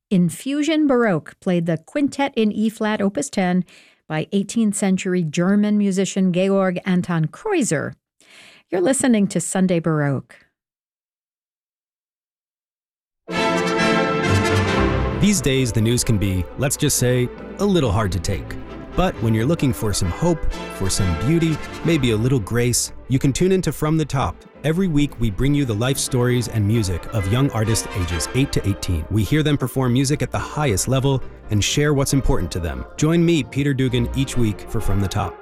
Infusion Baroque played the Quintet in E-flat, Opus 10, by 18th century German musician Georg Anton Kreuzer. You're listening to Sunday Baroque. These days, the news can be, let's just say, a little hard to take. But when you're looking for some hope, for some beauty, maybe a little grace, you can tune into From the Top. Every week, we bring you the life stories and music of young artists ages 8 to 18. We hear them perform music at the highest level and share what's important to them. Join me, Peter Dugan, each week for From the Top.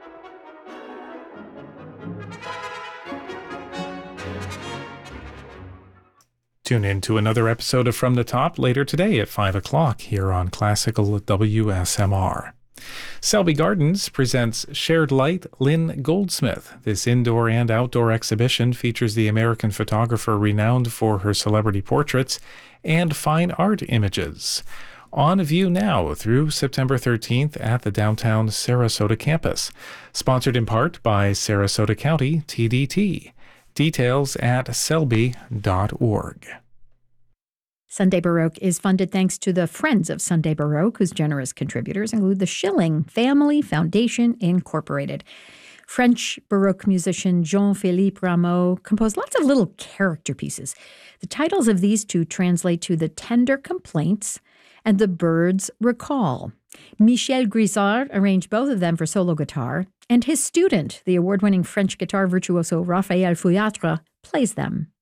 Tune in to another episode of From the Top later today at 5 o'clock here on Classical WSMR. Selby Gardens presents Shared Light Lynn Goldsmith. This indoor and outdoor exhibition features the American photographer renowned for her celebrity portraits and fine art images. On view now through September 13th at the downtown Sarasota campus. Sponsored in part by Sarasota County TDT. Details at selby.org. Sunday Baroque is funded thanks to the Friends of Sunday Baroque, whose generous contributors include the Schilling Family Foundation Incorporated. French Baroque musician Jean-Philippe Rameau composed lots of little character pieces. The titles of these two translate to The Tender Complaints and The Bird's Recall. Michel Grisard arranged both of them for solo guitar, and his student, the award-winning French guitar virtuoso Raphael Fouillatre, plays them.